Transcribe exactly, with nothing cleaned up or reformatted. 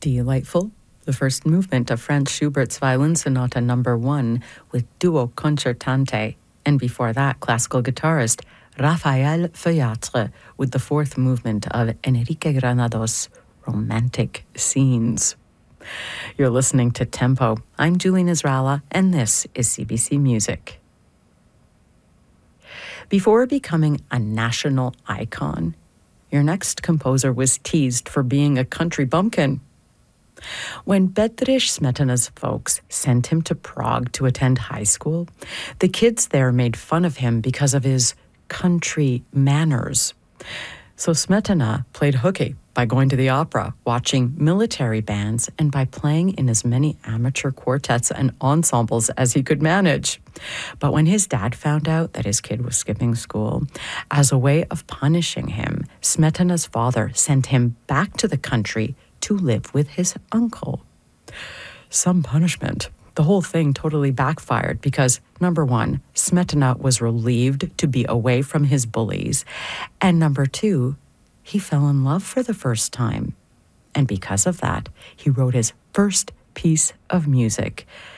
Delightful, the first movement of Franz Schubert's Violin Sonata Number One with Duo Concertante, and before that, classical guitarist Raphael Feuillatre with the fourth movement of Enrique Granados' Romantic Scenes. You're listening to Tempo. I'm Julie Nasrallah, and this is C B C Music. Before becoming a national icon, your next composer was teased for being a country bumpkin. When Bedřich Smetana's folks sent him to Prague to attend high school, the kids there made fun of him because of his country manners. So Smetana played hooky by going to the opera, watching military bands, and by playing in as many amateur quartets and ensembles as he could manage. But when his dad found out that his kid was skipping school, as a way of punishing him, Smetana's father sent him back to the country to live with his uncle. Some punishment. The whole thing totally backfired because, number one, Smetana was relieved to be away from his bullies, and number two, he fell in love for the first time. And because of that, he wrote his first piece of music,